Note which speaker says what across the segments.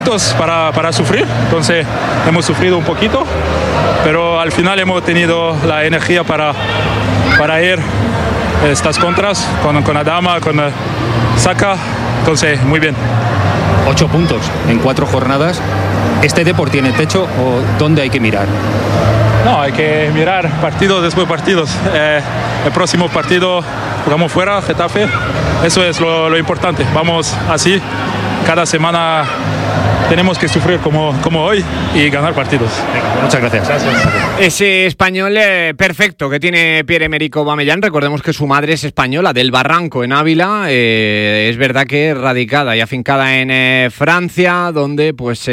Speaker 1: Para sufrir, entonces hemos sufrido un poquito, pero al final hemos tenido la energía para ir estas contras con Adama, con Saka, entonces muy bien.
Speaker 2: 8 puntos en 4 jornadas. ¿Este Depor tiene techo o dónde hay que mirar?
Speaker 1: No, hay que mirar partidos después de partidos. El próximo partido jugamos fuera, Getafe, eso es lo importante. Vamos así, cada semana tenemos que sufrir como hoy y ganar partidos.
Speaker 2: Muchas gracias.
Speaker 3: Ese español perfecto que tiene Pierre-Emerick Aubameyang. Recordemos que su madre es española, del Barranco, en Ávila. Es verdad que radicada y afincada en Francia, donde pues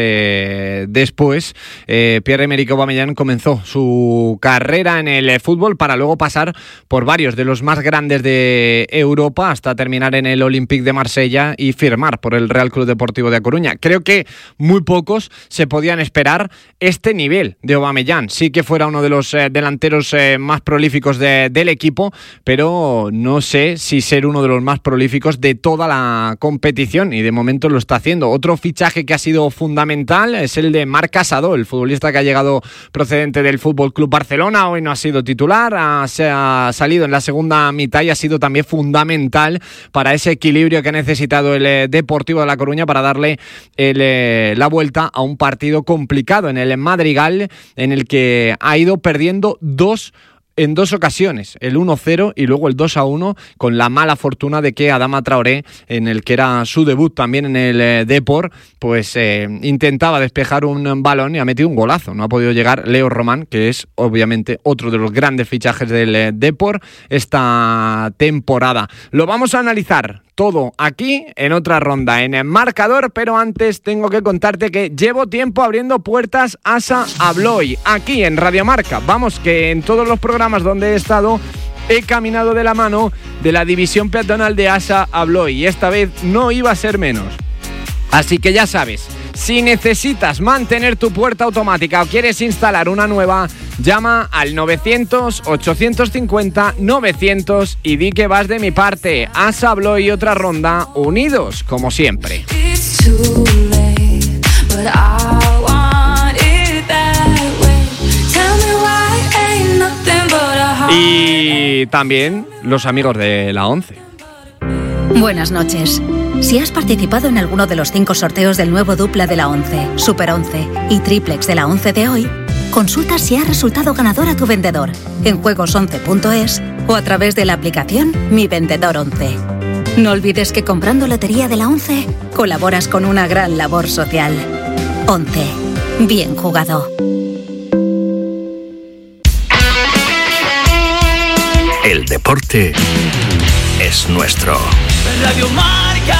Speaker 3: después Pierre-Emerick Aubameyang comenzó su carrera en el fútbol para luego pasar por varios de los más grandes de Europa hasta terminar en el Olympique de Marsella y firmar por el Real Club Deportivo de A Coruña. Creo que muy pocos se podían esperar este nivel de Aubameyang. Sí que fuera uno de los delanteros más prolíficos del equipo, pero no sé si ser uno de los más prolíficos de toda la competición, y de momento lo está haciendo. Otro fichaje que ha sido fundamental es el de Marc Casado, el futbolista que ha llegado procedente del Fútbol Club Barcelona. Hoy no ha sido titular, se ha salido en la segunda mitad y ha sido también fundamental para ese equilibrio que ha necesitado el Deportivo de La Coruña para darle la vuelta a un partido complicado en el Madrigal, en el que ha ido perdiendo en dos ocasiones, el 1-0 y luego el 2-1, con la mala fortuna de que Adama Traoré, en el que era su debut también en el Depor, pues intentaba despejar un balón y ha metido un golazo. No ha podido llegar Leo Román, que es obviamente otro de los grandes fichajes del Depor esta temporada. Lo vamos a analizar todo aquí en otra ronda en el marcador, pero antes tengo que contarte que llevo tiempo abriendo puertas Asa Abloy aquí en Radio Marca. Vamos, que en todos los programas donde he estado he caminado de la mano de la división peatonal de Asa Abloy y esta vez no iba a ser menos. Así que ya sabes, si necesitas mantener tu puerta automática o quieres instalar una nueva, llama al 900-850-900 y di que vas de mi parte. Asa Abloy y otra ronda, unidos como siempre. Y también los amigos de la 11.
Speaker 4: Buenas noches. Si has participado en alguno de los 5 sorteos del nuevo dupla de la 11, Super 11 y triplex de la 11 de hoy, consulta si ha resultado ganador a tu vendedor en juegos11.es o a través de la aplicación Mi Vendedor 11. No olvides que comprando lotería de la 11 colaboras con una gran labor social. 11. Bien jugado.
Speaker 5: El deporte es nuestro.
Speaker 6: Radio Marca.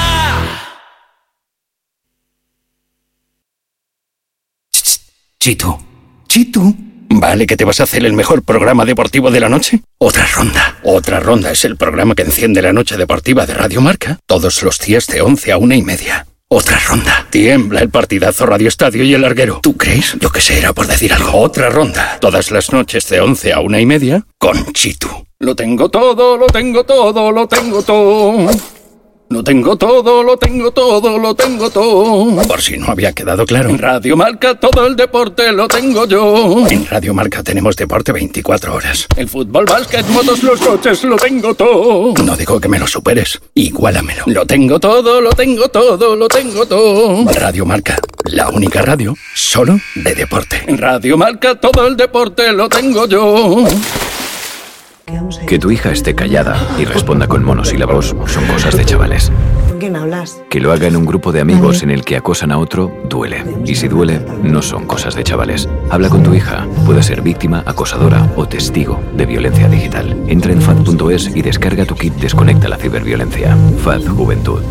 Speaker 5: Chitu. ¿Vale que te vas a hacer el mejor programa deportivo de la noche? Otra ronda. Otra ronda es el programa que enciende la noche deportiva de Radio Marca todos los días de 11 a 1:30. Otra ronda. Tiembla el partidazo Radio Estadio y el Larguero. ¿Tú crees? Yo que sé, era por decir algo. Otra ronda. Todas las noches de 11 a 1:30 con Chitu. Lo tengo todo, lo tengo todo, lo tengo todo. Lo tengo todo, lo tengo todo, lo tengo todo. Por si no había quedado claro. En Radio Marca todo el deporte lo tengo yo. En Radio Marca tenemos deporte 24 horas. El fútbol, básquet, motos, los coches, lo tengo todo. No digo que me lo superes, igualamelo. Lo tengo todo, lo tengo todo, lo tengo todo. Radio Marca, la única radio solo de deporte. En Radio Marca todo el deporte lo tengo yo.
Speaker 7: Que tu hija esté callada y responda con monosílabos son cosas de chavales.
Speaker 8: ¿Con quién hablas?
Speaker 7: Que lo haga en un grupo de amigos en el que acosan a otro, duele. Y si duele, no son cosas de chavales. Habla con tu hija. Puede ser víctima, acosadora o testigo de violencia digital. Entra en FAD.es y descarga tu kit Desconecta la ciberviolencia. FAD Juventud.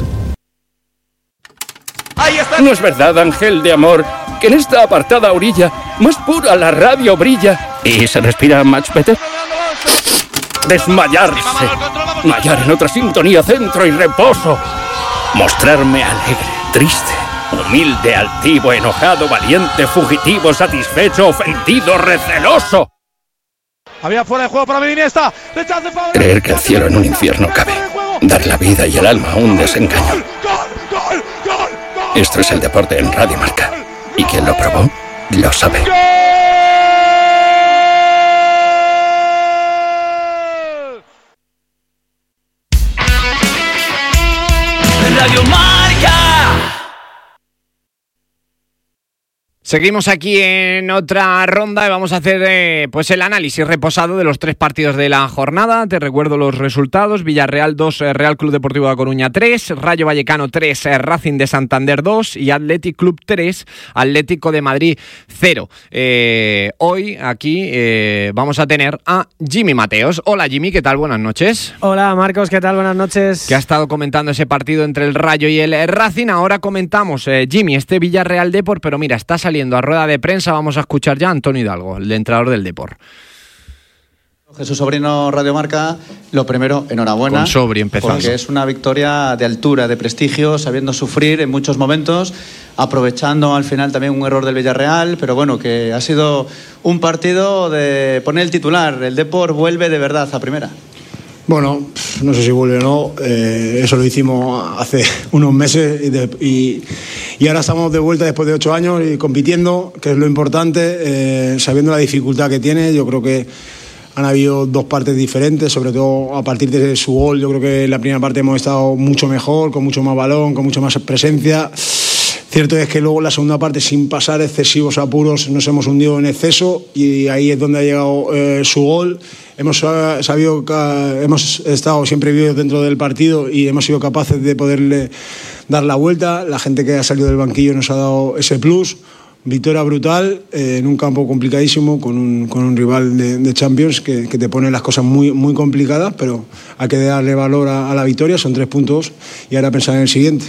Speaker 5: ¿No es verdad, ángel de amor, que en esta apartada orilla más pura la radio brilla y se respira much better? Desmayarse, hallar en otra sintonía centro y reposo, mostrarme alegre, triste, humilde, altivo, enojado, valiente, fugitivo, satisfecho, ofendido, receloso.
Speaker 9: Había fuera de juego para Iniesta.
Speaker 5: Creer que el cielo en un infierno cabe, dar la vida y el alma a un desengaño. Esto es el deporte en Radio Marca. Y quien lo probó, lo sabe.
Speaker 6: Radio Marca.
Speaker 3: Seguimos aquí en otra ronda y vamos a hacer pues el análisis reposado de los 3 partidos de la jornada. Te recuerdo los resultados: Villarreal 2, Real Club Deportivo de A Coruña 3, Rayo Vallecano 3, Racing de Santander 2 y Athletic Club 3, Atlético de Madrid 0. Hoy aquí vamos a tener a Jimmy Mateos. Hola Jimmy, ¿qué tal? Buenas noches.
Speaker 8: Hola Marcos, ¿qué tal? Buenas noches.
Speaker 3: Que ha estado comentando ese partido entre el Rayo y el Racing. Ahora comentamos, Jimmy, este Villarreal Depor, pero mira, está saliendo a rueda de prensa. Vamos a escuchar ya a Antonio Hidalgo, el entrenador del Depor.
Speaker 10: Jesús Sobrino, Radio Marca. Lo primero, enhorabuena.
Speaker 3: Con Sobri empezando.
Speaker 10: Porque es una victoria de altura, de prestigio, sabiendo sufrir en muchos momentos, aprovechando al final también un error del Villarreal, pero bueno, que ha sido un partido de poner el titular. El Depor vuelve de verdad a primera.
Speaker 11: Bueno, no sé si vuelve o no, eso lo hicimos hace unos meses y ahora estamos de vuelta después de 8 años y compitiendo, que es lo importante, sabiendo la dificultad que tiene. Yo creo que han habido 2 partes diferentes, sobre todo a partir de su gol. Yo creo que en la primera parte hemos estado mucho mejor, con mucho más balón, con mucho más presencia. Cierto es que luego en la segunda parte, sin pasar excesivos apuros, nos hemos hundido en exceso y ahí es donde ha llegado su gol. Hemos estado siempre vivos dentro del partido y hemos sido capaces de poderle dar la vuelta. La gente que ha salido del banquillo nos ha dado ese plus. Victoria brutal en un campo complicadísimo con un rival de Champions que te pone las cosas muy, muy complicadas, pero hay que darle valor a la victoria. Son 3 puntos y ahora pensar en el siguiente.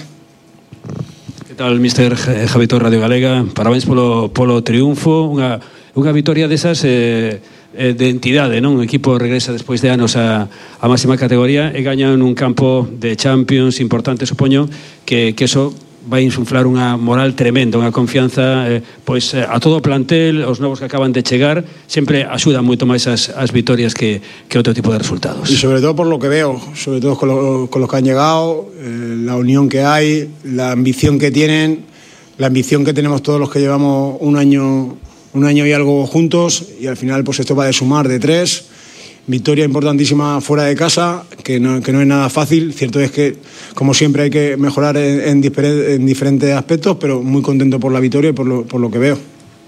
Speaker 12: Que tal, Mr. Javito Radio Galega? Parabéns polo triunfo, unha vitoria desas de entidade, non? Un equipo regresa despois de anos a máxima categoría e gaña nun campo de Champions importante, supoño que eso vai insuflar unha moral tremenda, unha confianza pois a todo o plantel, os novos que acaban de chegar, sempre axudan moito máis as vitorias que outro tipo de resultados.
Speaker 11: Y sobre todo por lo que veo, sobre todo con los que han llegado, la unión que hay, la ambición que tienen, la ambición que tenemos todos los que llevamos un año y algo juntos, y al final pues esto va de sumar de 3. Victoria importantísima fuera de casa, que no es nada fácil. Cierto es que, como siempre, hay que mejorar en diferentes aspectos, pero muy contento por la victoria y por lo que veo.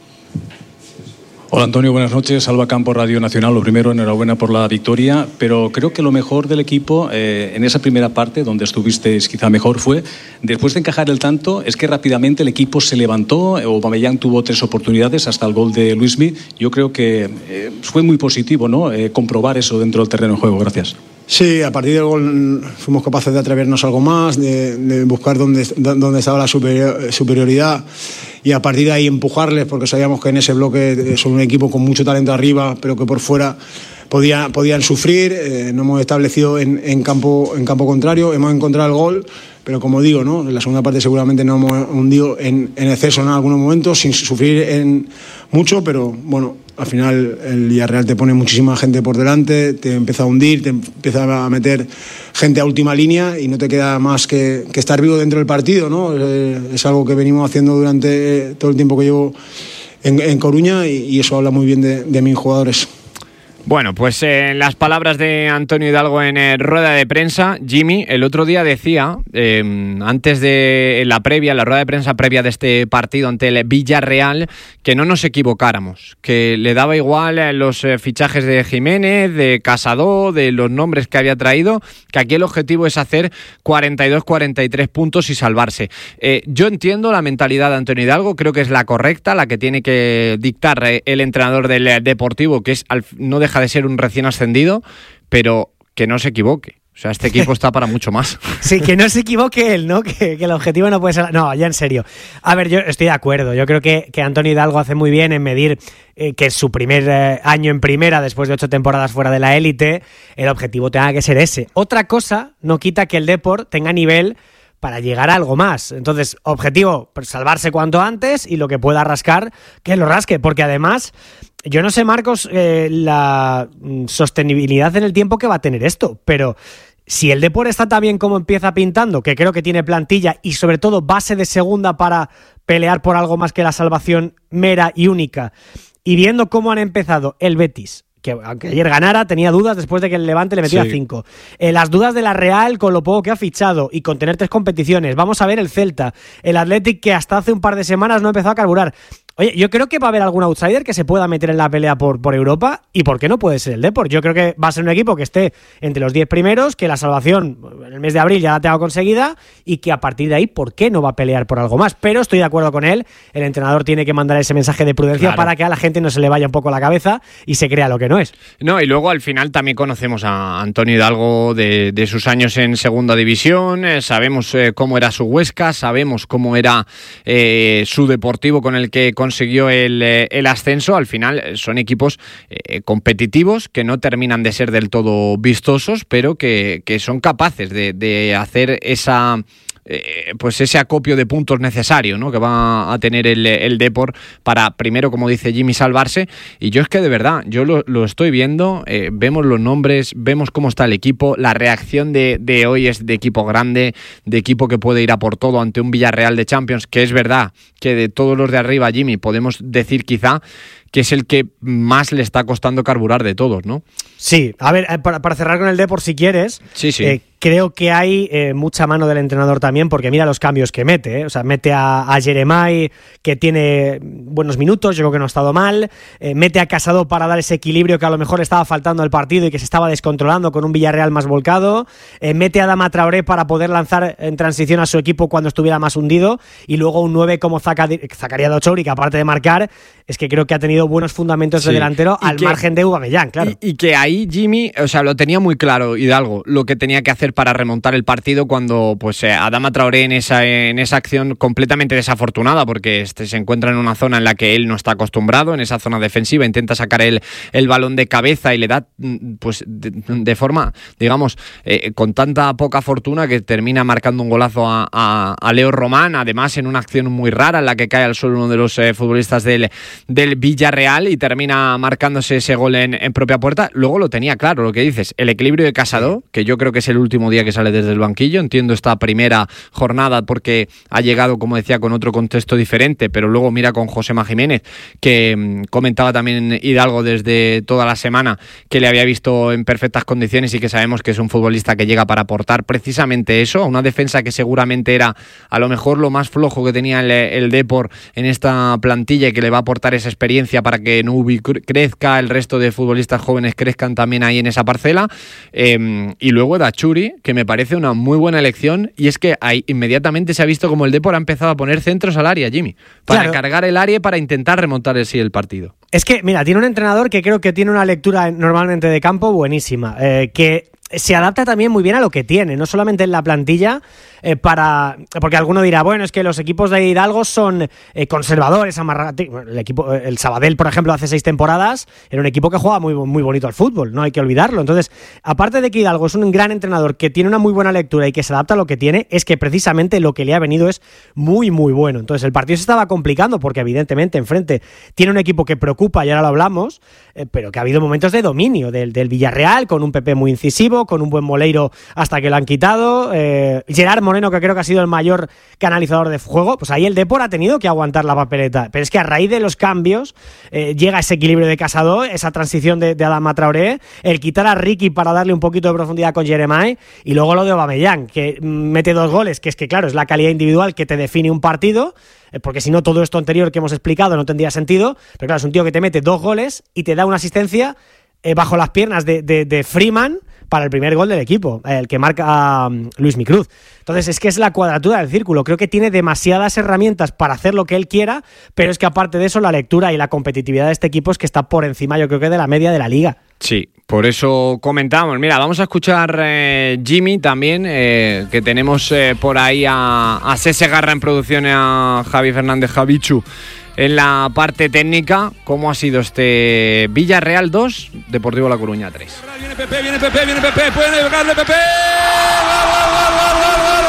Speaker 13: Hola Antonio, buenas noches. Alba Campo, Radio Nacional. Lo primero, enhorabuena por la victoria, pero creo que lo mejor del equipo en esa primera parte, donde estuvisteis quizá mejor, fue después de encajar el tanto, es que rápidamente el equipo se levantó. Aubameyang tuvo 3 oportunidades hasta el gol de Luismi. Yo creo que fue muy positivo, ¿no? Comprobar eso dentro del terreno de juego. Gracias.
Speaker 11: Sí, a partir del gol fuimos capaces de atrevernos algo más, de buscar dónde estaba la superioridad y a partir de ahí empujarles, porque sabíamos que en ese bloque son un equipo con mucho talento arriba, pero que por fuera podían sufrir. No hemos establecido en campo contrario, hemos encontrado el gol, pero como digo, ¿no? En la segunda parte seguramente nos hemos hundido en exceso en algunos momentos, sin sufrir en mucho, pero bueno, al final el Villarreal te pone muchísima gente por delante, te empieza a hundir, te empieza a meter gente a última línea y no te queda más que estar vivo dentro del partido, ¿no? Es algo que venimos haciendo durante todo el tiempo que llevo en Coruña y eso habla muy bien de mis jugadores.
Speaker 3: Bueno, pues las palabras de Antonio Hidalgo en rueda de prensa. Jimmy el otro día decía, antes de la rueda de prensa previa de este partido ante el Villarreal, que no nos equivocáramos, que le daba igual los fichajes de Jiménez, de Casado, de los nombres que había traído, que aquí el objetivo es hacer 42-43 puntos y salvarse. Yo entiendo la mentalidad de Antonio Hidalgo, creo que es la correcta, la que tiene que dictar el entrenador del Deportivo, que es no deja de ser un recién ascendido, pero que no se equivoque. O sea, este equipo está para mucho más.
Speaker 8: Sí, que no se equivoque él, ¿no? Que el objetivo no puede ser... No, ya en serio. A ver, yo estoy de acuerdo. Yo creo que Antonio Hidalgo hace muy bien en medir que es su primer año en primera, después de 8 temporadas fuera de la élite, el objetivo tenga que ser ese. Otra cosa no quita que el Depor tenga nivel para llegar a algo más. Entonces, objetivo, salvarse cuanto antes y lo que pueda rascar, que lo rasque. Porque además, yo no sé, Marcos, la sostenibilidad en el tiempo que va a tener esto, pero Si el Depor está tan bien como empieza pintando, que creo que tiene plantilla y sobre todo base de segunda para pelear por algo más que la salvación mera y única, y viendo cómo han empezado el Betis, que aunque ayer ganara, tenía dudas después de que el Levante le metiera 5. Las dudas de la Real con lo poco que ha fichado y con tener 3 competiciones. Vamos a ver el Celta, el Athletic, que hasta hace un par de semanas no ha empezado a carburar. Oye, yo creo que va a haber algún outsider que se pueda meter en la pelea por Europa, y ¿por qué no puede ser el Depor? Yo creo que va a ser un equipo que esté entre los 10 primeros, que la salvación en el mes de abril ya la tenga conseguida y que a partir de ahí, ¿por qué no va a pelear por algo más? Pero estoy de acuerdo con él, el entrenador tiene que mandar ese mensaje de prudencia para que a la gente no se le vaya un poco la cabeza y se crea lo que no es.
Speaker 3: No, y luego al final también conocemos a Antonio Hidalgo de sus años en segunda división, sabemos cómo era su Huesca, sabemos cómo era su Deportivo con el que consiguió el ascenso. Al final son equipos competitivos que no terminan de ser del todo vistosos, pero que son capaces de hacer pues ese acopio de puntos necesario, ¿no?, que va a tener el Depor para primero, como dice Jimmy, salvarse. Y yo es que de verdad, yo lo estoy viendo, vemos los nombres, vemos cómo está el equipo, la reacción de hoy es de equipo grande, de equipo que puede ir a por todo ante un Villarreal de Champions, que es verdad que de todos los de arriba, Jimmy, podemos decir quizá que es el que más le está costando carburar de todos, ¿no? Sí, a ver, para cerrar con el Depor, si quieres, sí. Creo que hay mucha mano del entrenador también, porque mira los cambios que mete, o sea, mete a Jeremai, que tiene buenos minutos, yo creo que no ha estado mal, mete a Casado para dar ese equilibrio que a lo mejor estaba faltando al partido y que se estaba descontrolando con un Villarreal más volcado, mete a Adama Traoré para poder lanzar en transición a su equipo cuando estuviera más hundido, y luego un 9 como Zakaria Dochouri, que aparte de marcar, es que creo que ha tenido buenos fundamentos de delantero al margen de Aubameyang, claro. Y que ahí Jimmy, o sea, lo tenía muy claro Hidalgo, lo que tenía que hacer para remontar el partido cuando pues Adama Traoré en esa acción completamente desafortunada, porque se encuentra en una zona en la que él no está acostumbrado, en esa zona defensiva, intenta sacar el balón de cabeza y le da pues de forma, digamos, con tanta poca fortuna que termina marcando un golazo a Leo Román, además en una acción muy rara en la que cae al suelo uno de los futbolistas del Villarreal y termina marcándose ese gol en propia puerta. Luego lo tenía claro, lo que dices, el equilibrio de Casado, que yo creo que es el último día que sale desde el banquillo, entiendo esta primera jornada porque ha llegado, como decía, con otro contexto diferente, pero luego mira con Josema Jiménez, que comentaba también Hidalgo desde toda la semana que le había visto en perfectas condiciones y que sabemos que es un futbolista que llega para aportar precisamente eso, a una defensa que seguramente era a lo mejor lo más flojo que tenía el Depor en esta plantilla y que le va a aportar esa experiencia para que Nubi crezca, el resto de futbolistas jóvenes crezcan también ahí en esa parcela, y luego Dochouri, que me parece una muy buena elección, y es que ahí inmediatamente se ha visto como el Depor ha empezado a poner centros al área, Jimmy, para cargar el área y para intentar remontar el partido. Es que, mira, tiene un entrenador que creo que tiene una lectura normalmente de campo buenísima, que se adapta también muy bien a lo que tiene, no solamente en la plantilla, porque alguno dirá, bueno, es que los equipos de Hidalgo son conservadores, el Sabadell, por ejemplo, hace 6 temporadas, era un equipo que jugaba muy, muy bonito al fútbol, no hay que olvidarlo. Entonces, aparte de que Hidalgo es un gran entrenador que tiene una muy buena lectura y que se adapta a lo que tiene, es que precisamente lo que le ha venido es muy, muy bueno. Entonces, el partido se estaba complicando porque evidentemente enfrente tiene un equipo que preocupa, y ahora lo hablamos, pero que ha habido momentos de dominio del Villarreal, con un Pepe muy incisivo, con un buen Moleiro hasta que lo han quitado, Gerard Moreno, que creo que ha sido el mayor canalizador de juego, pues ahí el Depor ha tenido que aguantar la papeleta, pero es que a raíz de los cambios llega ese equilibrio de Casado, esa transición de Adama Traoré, el quitar a Ricky para darle un poquito de profundidad con Jeremai, y luego lo de Aubameyang, que mete 2 goles, que es que claro, es la calidad individual que te define un partido, porque si no todo esto anterior que hemos explicado no tendría sentido, pero claro, es un tío que te mete 2 goles y te da una asistencia bajo las piernas de Freeman para el primer gol del equipo, el que marca Luis Micruz. Entonces es que es la cuadratura del círculo, creo que tiene demasiadas herramientas para hacer lo que él quiera, pero es que aparte de eso la lectura y la competitividad de este equipo es que está por encima, yo creo que de la media de la liga. Sí, por eso comentamos. Mira, vamos a escuchar Jimmy también, que tenemos por ahí a Sese Garra en producción y a Javi Fernández Javichu en la parte técnica. ¿Cómo ha sido este Villarreal 2, Deportivo La Coruña 3?
Speaker 9: Viene Pepe, puede pegarle Pepe. ¡Gol, gol, gol, gol, gol!